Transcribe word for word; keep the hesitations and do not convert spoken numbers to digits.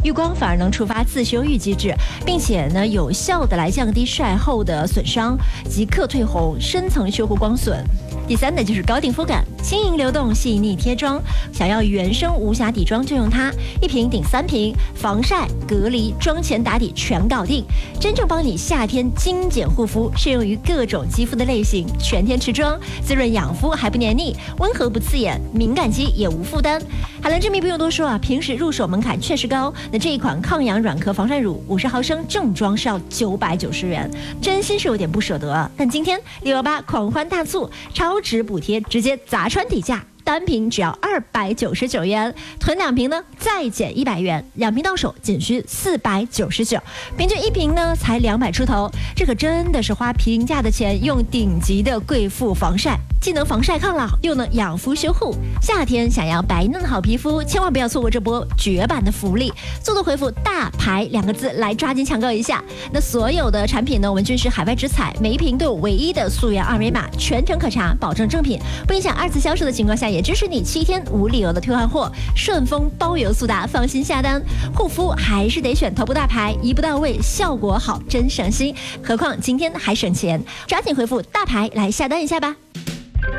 遇光反而能触发自修育机制，并且呢有效的来降低晒后的损伤及克退红、深层修护光损。第三呢就是高定肤感，轻盈流动，细腻贴妆。想要原生无瑕底妆就用它，一瓶顶三瓶，防晒、隔离、妆前打底全搞定，真正帮你夏天精简护肤，适用于各种肌肤的类型，全天持妆，滋润养肤还不黏腻，温和不刺眼，敏感肌也无负担。海蓝之谜不用多说啊，平时入手门槛确实高。那这一款抗氧软壳防晒乳五十毫升正装是要九百九十元，真心是有点不舍得啊。但今天六幺八狂欢大促，超值补贴直接砸穿底价。单瓶只要二百九十九元，囤两瓶呢再减一百元，两瓶到手仅需四百九十九，平均一瓶呢才两百出头，这可真的是花平价的钱用顶级的贵妇防晒，既能防晒抗老，又能养肤修护。夏天想要白嫩好皮肤，千万不要错过这波绝版的福利，速度回复大牌两个字来抓紧抢购一下。那所有的产品呢，我们均是海外直采，每一瓶都有唯一的溯源二维码，全程可查，保证正品，不影响二次销售的情况下，也支持你七天无理由的退换货，顺丰包邮速达，放心下单。护肤还是得选头部大牌，一步到位，效果好，真省心。何况今天还省钱，抓紧回复大牌来下单一下吧。